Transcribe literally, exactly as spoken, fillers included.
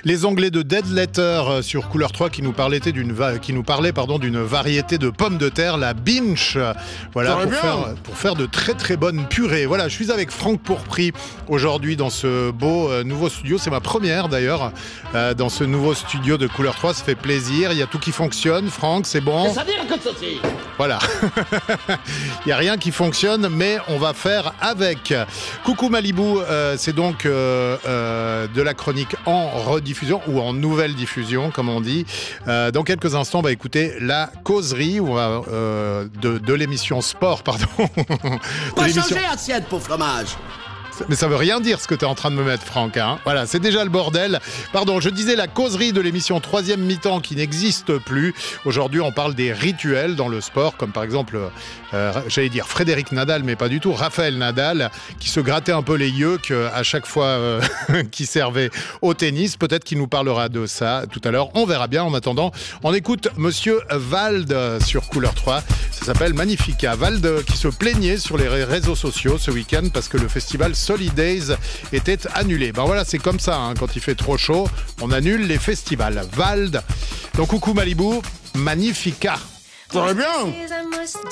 Les Anglais de Dead Letter sur Couleur trois qui nous parlaient d'une va- qui nous parlaient pardon d'une variété de pommes de terre, la Binch. Voilà pour faire, pour faire de très très bonnes purées. Voilà, je suis avec Franck Pourpry aujourd'hui dans ce beau euh, nouveau studio. C'est ma première d'ailleurs euh, dans ce nouveau studio de Couleur trois. Ça fait plaisir. Il y a tout qui fonctionne. Franck, c'est bon. Ça dire que ceci. Voilà. Il n'y a rien qui fonctionne, mais on va faire avec. Coucou Malibu, euh, c'est donc euh, euh, de la chronique en rediffusion ou en nouvelle diffusion, comme on dit. Euh, dans quelques instants, on va écouter la causerie ou euh, de, de l'émission Sport, pardon. Pas changer assiette pour fromage. Mais ça veut rien dire ce que tu es en train de me mettre, Franck. Hein, voilà, c'est déjà le bordel. Pardon, je disais la causerie de l'émission Troisième Mi-temps qui n'existe plus. Aujourd'hui, on parle des rituels dans le sport, comme par exemple, euh, j'allais dire Frédéric Nadal, mais pas du tout, Raphaël Nadal, qui se grattait un peu les yeux à chaque fois euh, qu'il servait au tennis. Peut-être qu'il nous parlera de ça tout à l'heure. On verra bien. En attendant, on écoute Monsieur Vald sur Couleur trois. Ça s'appelle Magnifica. Vald qui se plaignait sur les réseaux sociaux ce week-end parce que le festival Solidays était annulé. Ben voilà, c'est comme ça, hein, quand il fait trop chaud, on annule les festivals. Vald. Donc coucou Malibu, Magnifica. Très bien.